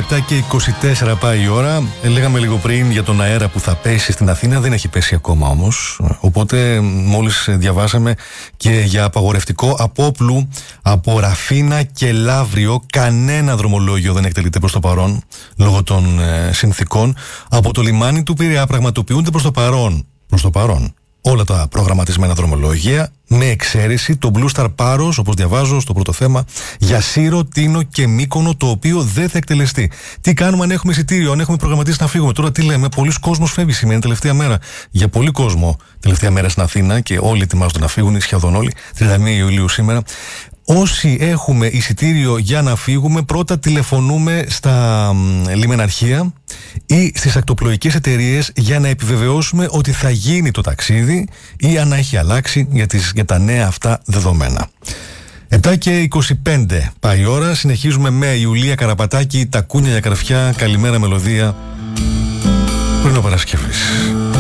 7 και 24 πάει η ώρα. Λέγαμε λίγο πριν για τον αέρα που θα πέσει στην Αθήνα. Δεν έχει πέσει ακόμα όμως. Οπότε μόλις διαβάσαμε και για απαγορευτικό από Όπλου, από Ραφίνα και Λαύριο. Κανένα δρομολόγιο δεν εκτελείται προς το παρόν λόγω των συνθήκων. Από το λιμάνι του Πειραιά πραγματοποιούνται προς το παρόν όλα τα προγραμματισμένα δρομολόγια, με εξαίρεση το Blue Star Paros, όπως διαβάζω στο πρώτο θέμα, για Σύρο, Τίνο και Μύκονο, το οποίο δεν θα εκτελεστεί. Τι κάνουμε αν έχουμε εισιτήριο, αν έχουμε προγραμματίσει να φύγουμε? Τώρα τι λέμε? Πολλοί κόσμος φεύγει σήμερα, τελευταία μέρα. Για πολύ κόσμο, τελευταία μέρα στην Αθήνα και όλοι ετοιμάζονται να φύγουν, σχεδόν όλοι. 31 Ιουλίου σήμερα. Όσοι έχουμε εισιτήριο για να φύγουμε, πρώτα τηλεφωνούμε στα λιμεναρχεία ή στις ακτοπλοϊκές εταιρείες για να επιβεβαιώσουμε ότι θα γίνει το ταξίδι ή αν έχει αλλάξει για τα νέα αυτά δεδομένα. 7 και 25 πάει η ώρα. Συνεχίζουμε με Ιουλία Καραπατάκη, τα κούνια για καρφιά. Καλημέρα μελωδία πριν ο Παρασκευής.